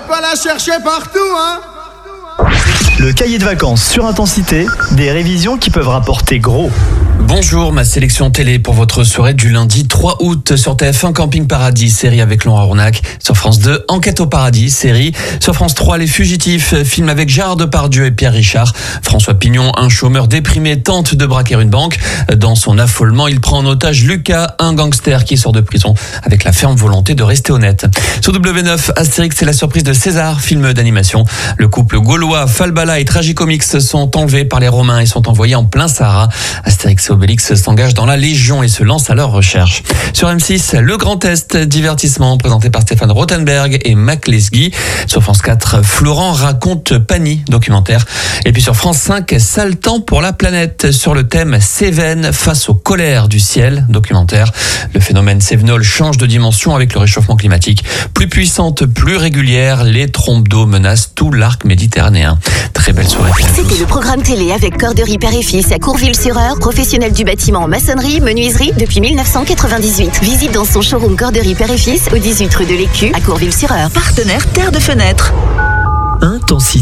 pas la chercher partout, hein. Le cahier de vacances sur Intensité, des révisions qui peuvent rapporter gros. Bonjour, ma sélection télé pour votre soirée du lundi 3 août sur TF1 Camping Paradis, série avec Laurent Rournac. Sur France 2, Enquête au paradis, série. Sur France 3, Les Fugitifs, film avec Gérard Depardieu et Pierre Richard. François Pignon, un chômeur déprimé, tente de braquer une banque. Dans son affolement, il prend en otage Lucas, un gangster qui sort de prison avec la ferme volonté de rester honnête. Sur W9, Astérix, c'est la surprise de César, film d'animation. Le couple gaulois Falbala et Tragicomix sont enlevés par les Romains et sont envoyés en plein Sahara. Astérix et Obélix s'engagent dans la Légion et se lancent à leur recherche. Sur M6, Le Grand Test, divertissement présenté par Stéphane Rothenberg et Mac Lesguy. Sur France 4, Florent raconte Pani, documentaire. Et puis sur France 5, Sale temps pour la planète, sur le thème Cévennes face aux colères du ciel, documentaire. Le phénomène Cévenol change de dimension avec le réchauffement climatique. Plus puissante, plus régulière, les trompes d'eau menacent tout l'arc méditerranéen. Très belle soirée. C'était le programme télé avec Corderie Père et Fils à Courville-sur-Eure, professionnel du bâtiment, maçonnerie, menuiserie depuis 1998. Visite dans son showroom Corderie Père et Fils au 18 rue de l'Écu à Courville-sur-Eure. Partenaire Terre de Fenêtre. Intensité.